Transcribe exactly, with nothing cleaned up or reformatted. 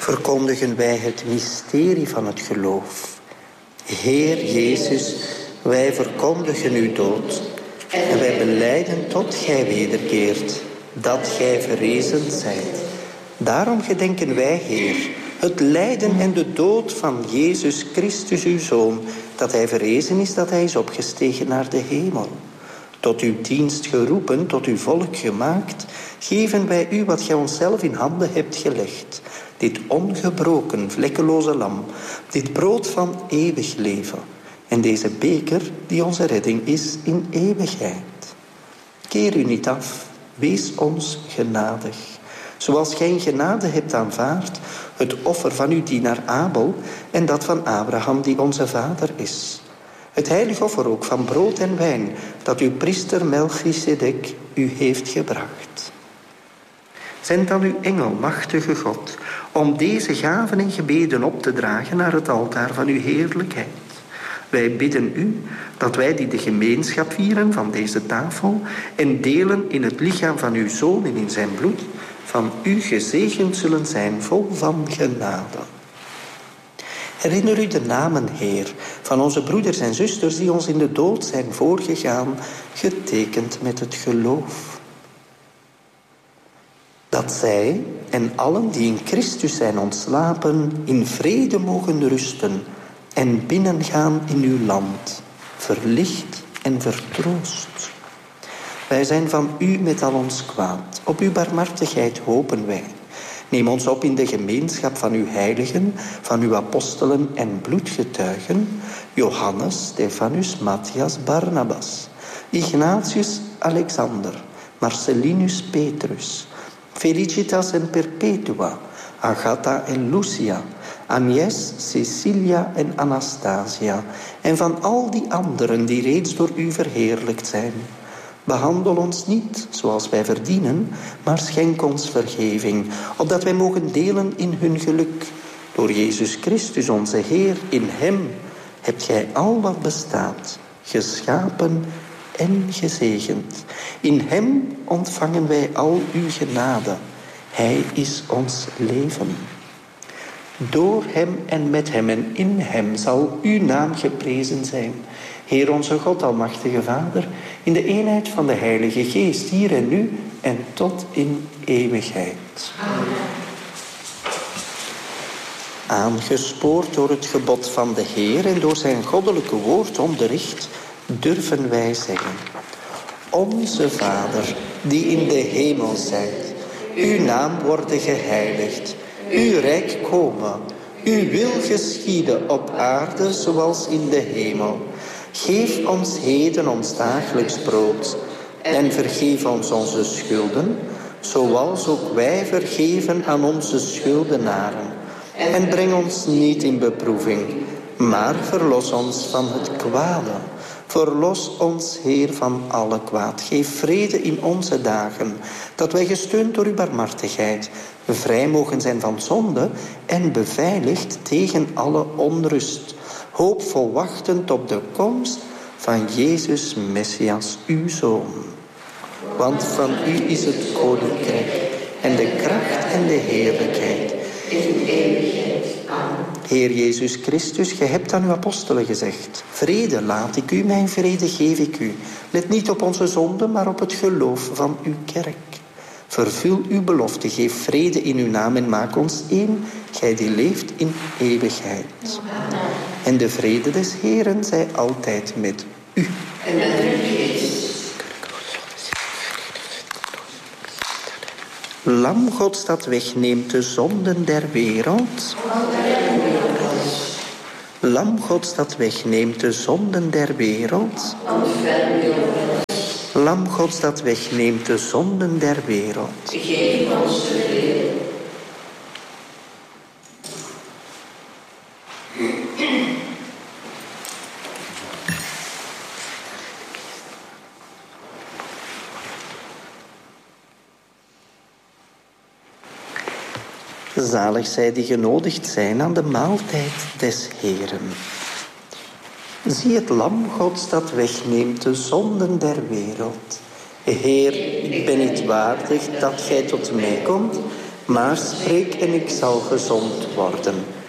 verkondigen wij het mysterie van het geloof. Heer Jezus, wij verkondigen uw dood en wij belijden tot gij wederkeert, dat gij verrezen zijt. Daarom gedenken wij, Heer, het lijden en de dood van Jezus Christus, uw Zoon, dat hij verrezen is, dat hij is opgestegen naar de hemel. Tot uw dienst geroepen, tot uw volk gemaakt, geven wij u wat gij onszelf in handen hebt gelegd. Dit ongebroken, vlekkeloze lam, dit brood van eeuwig leven en deze beker die onze redding is in eeuwigheid. Keer u niet af, wees ons genadig. Zoals gij in genade hebt aanvaard het offer van uw dienaar Abel en dat van Abraham die onze vader is. Het heilig offer ook van brood en wijn dat uw priester Melchisedek u heeft gebracht. Zend dan uw engel, machtige God, om deze gaven en gebeden op te dragen naar het altaar van uw heerlijkheid. Wij bidden u dat wij die de gemeenschap vieren van deze tafel en delen in het lichaam van uw Zoon en in zijn bloed, van u gezegend zullen zijn vol van genade. Herinner u de namen, Heer, van onze broeders en zusters die ons in de dood zijn voorgegaan, getekend met het geloof. Dat zij en allen die in Christus zijn ontslapen, in vrede mogen rusten en binnengaan in uw land, verlicht en vertroost. Wij zijn van u met al ons kwaad. Op uw barmhartigheid hopen wij. Neem ons op in de gemeenschap van uw heiligen, van uw apostelen en bloedgetuigen, Johannes, Stephanus, Matthias, Barnabas, Ignatius, Alexander, Marcellinus, Petrus, Felicitas en Perpetua, Agatha en Lucia, Agnes, Cecilia en Anastasia, en van al die anderen die reeds door u verheerlijkt zijn. Behandel ons niet zoals wij verdienen, maar schenk ons vergeving, opdat wij mogen delen in hun geluk. Door Jezus Christus, onze Heer, in hem hebt gij al wat bestaat, geschapen en gezegend. In hem ontvangen wij al uw genade. Hij is ons leven. Door hem en met hem en in hem zal uw naam geprezen zijn. Heer onze God, almachtige Vader, in de eenheid van de Heilige Geest, hier en nu en tot in eeuwigheid. Amen. Aangespoord door het gebod van de Heer en door zijn goddelijke woord onderricht, durven wij zeggen: Onze Vader, die in de hemel zijt, uw naam worden geheiligd, uw rijk komen, uw wil geschieden op aarde zoals in de hemel. Geef ons heden ons dagelijks brood en vergeef ons onze schulden, zoals ook wij vergeven aan onze schuldenaren. En breng ons niet in beproeving, maar verlos ons van het kwade. Verlos ons, Heer, van alle kwaad. Geef vrede in onze dagen, dat wij gesteund door uw barmhartigheid vrij mogen zijn van zonde en beveiligd tegen alle onrust. Hoopvol wachtend op de komst van Jezus Messias, uw Zoon. Want van u is het koninkrijk en de kracht en de heerlijkheid in eeuwigheid. Amen. Heer Jezus Christus, gij hebt aan uw apostelen gezegd: vrede laat ik u, mijn vrede geef ik u. Let niet op onze zonden, maar op het geloof van uw kerk. Vervul uw belofte, geef vrede in uw naam en maak ons één, gij die leeft in eeuwigheid. Amen. En de vrede des Heeren zij altijd met u. En met uw geest. Lam Gods dat wegneemt de zonden der wereld. Lam Gods dat wegneemt de zonden der wereld. Lam Gods dat wegneemt de zonden der wereld. Geef ons vrede. Zalig zij die genodigd zijn aan de maaltijd des Heeren. Zie het lam Gods dat wegneemt de zonden der wereld. Heer, ik ben niet waardig dat gij tot mij komt, Maar spreek en ik zal gezond worden.